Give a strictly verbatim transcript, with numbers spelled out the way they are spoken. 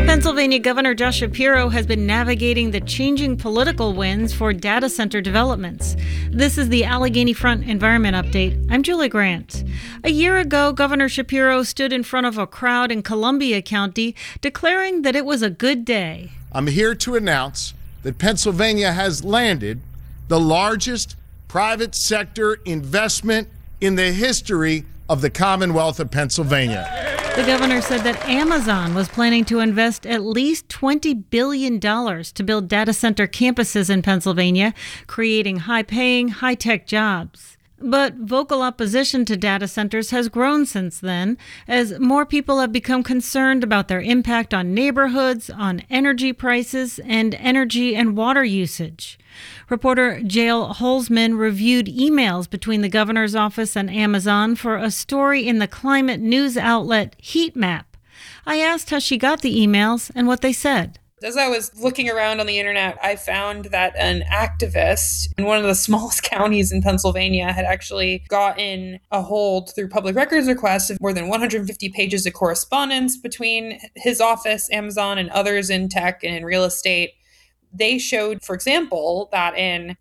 Pennsylvania Governor Josh Shapiro has been navigating the changing political winds for data center developments. This is the Allegheny Front Environment Update. I'm Julie Grant. A year ago, Governor Shapiro stood in front of a crowd in Columbia County declaring that it was a good day. I'm here to announce that Pennsylvania has landed the largest private sector investment in the history of the Commonwealth of Pennsylvania. The governor said that Amazon was planning to invest at least twenty billion dollars to build data center campuses in Pennsylvania, creating high-paying, high-tech jobs. But vocal opposition to data centers has grown since then, as more people have become concerned about their impact on neighborhoods, on energy prices, and energy and water usage. Reporter Jael Holzman reviewed emails between the governor's office and Amazon for a story in the climate news outlet Heat Map. I asked how she got the emails and what they said. As I was looking around on the internet, I found that an activist in one of the smallest counties in Pennsylvania had actually gotten a hold through public records requests of more than one hundred fifty pages of correspondence between his office, Amazon, and others in tech and in real estate. They showed, for example, that in